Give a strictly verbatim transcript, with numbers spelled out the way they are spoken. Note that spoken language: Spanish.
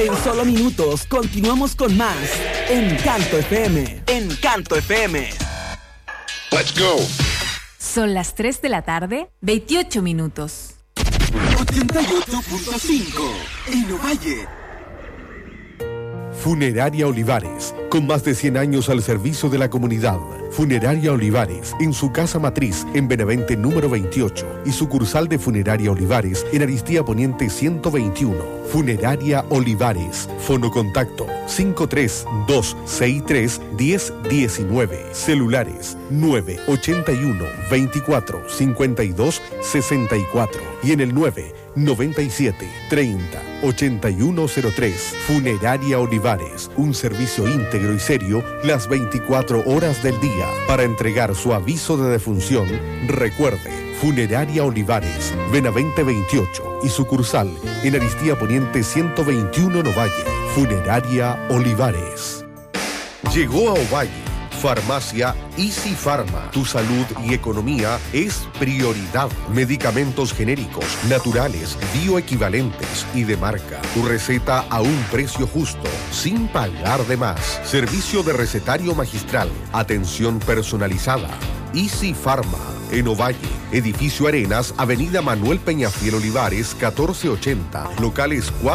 En solo minutos continuamos con más Encanto F M. Encanto F M. Let's go. Son las tres de la tarde, veintiocho minutos. ochenta y ocho punto cinco en Ovalle. Funeraria Olivares, con más de cien años al servicio de la comunidad. Funeraria Olivares, en su casa matriz en Benavente número veintiocho y sucursal de Funeraria Olivares en Aristía Poniente ciento veintiuno. Funeraria Olivares, fonocontacto cinco tres dos seis tres uno cero uno nueve, celulares nueve ochenta y uno veinticuatro cincuenta y dos sesenta y cuatro y en el nueve noventa y siete treinta ochenta y uno cero tres. Funeraria Olivares, un servicio íntegro y serio las veinticuatro horas del día. Para entregar su aviso de defunción, recuerde, Funeraria Olivares, Benavente veintiocho y sucursal en Aristía Poniente ciento veintiuno Ovalle. Funeraria Olivares. Llegó a Ovalle Farmacia Easy Pharma. Tu salud y economía es prioridad. Medicamentos genéricos, naturales, bioequivalentes y de marca. Tu receta a un precio justo, sin pagar de más. Servicio de recetario magistral. Atención personalizada. Easy Pharma. En Ovalle, Edificio Arenas, Avenida Manuel Peñafiel Olivares, catorce ochenta. Locales cuatro.